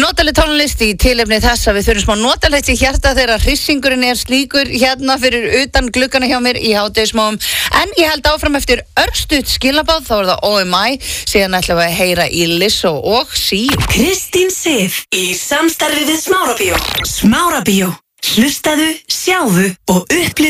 Notaleg tónlist í tilefni þess að við þurfum smá notalegt í hjarta þegar hrissingurinn slíkur hérna fyrir utan gluggana hjá mér í hádegismóum. En ég held áfram eftir örstutt skilabáð, þá það OMI, síðan ætlum við að heyra í Lizzo og Síu. Kristín Sif í samstarfi við Smárabíó. Smárabíó. Hlustaðu, sjáðu og upplifðu